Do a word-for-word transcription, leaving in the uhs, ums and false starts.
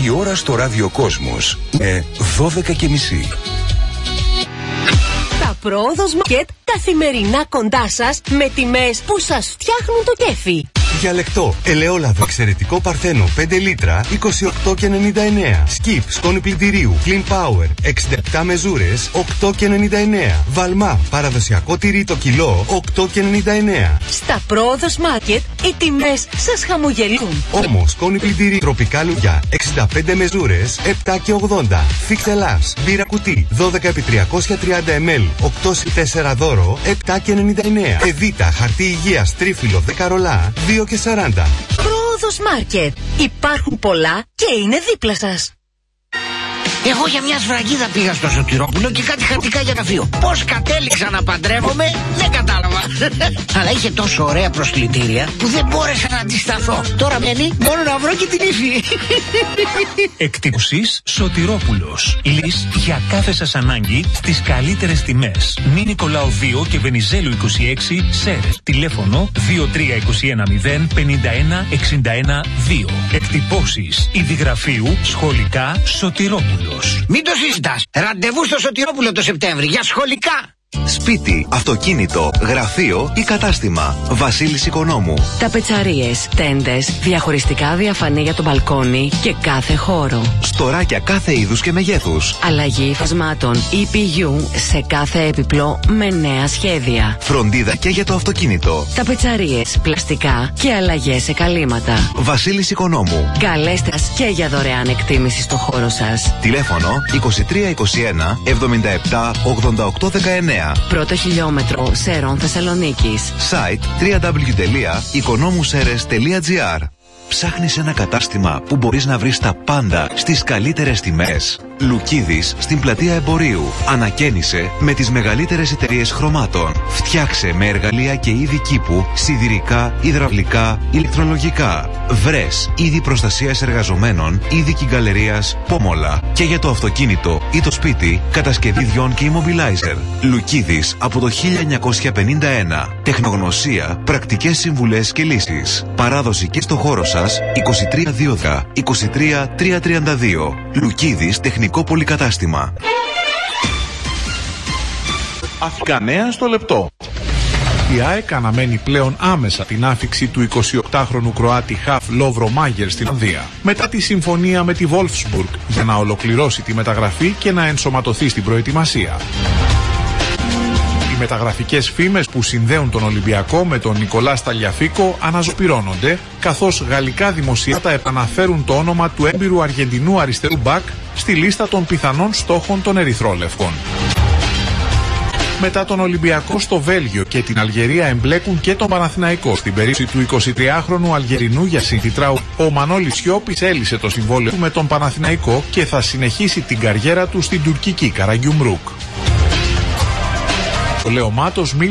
Η ώρα στο ραδιοκόσμος είναι δώδεκα και μισή. Τα Πρόοδος Μάρκετ καθημερινά κοντά σας με τιμές που σας φτιάχνουν το κέφι. Διαλεκτό, ελαιόλαδο, εξαιρετικό παρθένο πέντε λίτρα, είκοσι οκτώ και ενενήντα εννέα. Σκιπ, σκόνη πλυντηρίου, Clean Power, εξήντα επτά μεζούρες, οκτώ και ενενήντα εννέα. Βαλμά, παραδοσιακό τυρί το κιλό, οκτώ και ενενήντα εννέα. Στα Πρόοδος Μάρκετ οι τιμές σας χαμογελούν. Όμως, σκόνη πλυντηρίου, τροπικά λουκιά, εξήντα πέντε μεζούρες, επτά και ογδόντα. Φίξ Ελλάς, μπύρα κουτί, δώδεκα επί τριακόσια τριάντα μιλιλίτρα, οκτώ συν τέσσερα δώρο, επτά και ενενήντα εννέα. Εβίτα, χαρτί υγείας, τρίφυλλο, δέκα ρολά, δύο και σαράντα. Πρόοδος Μάρκετ. Υπάρχουν πολλά και είναι δίπλα σας. Εγώ για μια σφραγίδα πήγα στο Σωτηρόπουλο και κάτι χαρτικά για γραφείο. Πώς κατέληξα να παντρεύομαι, δεν κατάλαβα. Αλλά είχε τόσο ωραία προσκλητήρια που δεν μπόρεσα να αντισταθώ. Τώρα μένει μόνο να βρω και την ύφη. Εκτύπωσης Σωτηρόπουλος. Λύς για κάθε σας ανάγκη στις καλύτερες τιμές. Νη Νικολάου δύο και Βενιζέλου είκοσι έξι ΣΕΡ. Τηλέφωνο δύο τρία δύο ένα μηδέν πενήντα ένα εξήντα ένα δύο. Εκτυπώσεις Ιδιγραφείου Σχολικά Σωτηρόπουλο. Μην το συζητάς. Ραντεβού στο Σωτηρόπουλο το Σεπτέμβρη για σχολικά. Σπίτι, αυτοκίνητο, γραφείο ή κατάστημα. Βασίλης Οικονόμου. Ταπετσαρίες, τέντες, διαχωριστικά διαφανή για το μπαλκόνι και κάθε χώρο. Στοράκια κάθε είδους και μεγέθους. Αλλαγή φασμάτων ι πι γιου σε κάθε έπιπλο με νέα σχέδια. Φροντίδα και για το αυτοκίνητο. Ταπετσαρίες, πλαστικά και αλλαγές σε καλύματα. Βασίλης Οικονόμου. Καλέστε μας και για δωρεάν εκτίμηση στο χώρο σας. Τηλέφωνο είκοσι τρία είκοσι ένα εβδομήντα επτά ογδόντα οκτώ δεκαεννέα. Πρώτο χιλιόμετρο Σέρων Θεσσαλονίκης. Site double-u double-u double-u τελεία οικονόμουσέρες τελεία τζι άρ. Ψάχνεις ένα κατάστημα που μπορείς να βρεις τα πάντα στις καλύτερες τιμές. Λουκίδης στην πλατεία Εμπορίου. Ανακαίνισε με τις μεγαλύτερες εταιρείες χρωμάτων. Φτιάξε με εργαλεία και είδη κήπου, σιδηρικά, υδραυλικά, ηλεκτρολογικά. Βρες είδη προστασίας εργαζομένων, είδη κυγκαλερίας, πόμολα. Και για το αυτοκίνητο ή το σπίτι, κατασκευή διών και immobilizer. Λουκίδης από το χίλια εννιακόσια πενήντα ένα. Τεχνογνωσία, πρακτικές συμβουλές και λύσεις. Παράδοση και στο χώρο σας είκοσι τρία δώδεκα είκοσι τρία τριακόσια τριάντα δύο. Λουκίδης Τεχνικό Πολυκατάστημα. Αθηνικά νέα στο λεπτό. Η ΑΕΚ αναμένει πλέον άμεσα την άφιξη του εικοσιοκτάχρονου Κροάτη χαφ Λόβρο Μάγερ στην Ολλανδία, μετά τη συμφωνία με τη Wolfsburg για να ολοκληρώσει τη μεταγραφή και να ενσωματωθεί στην προετοιμασία. Οι μεταγραφικές φήμες που συνδέουν τον Ολυμπιακό με τον Νικολά Σταλιαφίκο αναζωπυρώνονται, καθώς γαλλικά δημοσιεύματα επαναφέρουν το όνομα του έμπειρου Αργεντινού αριστερού μπακ στη λίστα των πιθανών στόχων των ερυθρόλευκων. Μετά τον Ολυμπιακό στο Βέλγιο και την Αλγερία εμπλέκουν και τον Παναθηναϊκό. Στην περίπτωση του εικοσιτριάχρονου Αλγερινού Γιασίν Τιτράου, ο Μανώλης Σιώπης έλυσε το συμβόλαιο του με τον Παναθηναϊκό και θα συνεχίσει την καριέρα του στην τουρκική Καραγκιουμρούκ. Ο Λεωμάτος μίλησε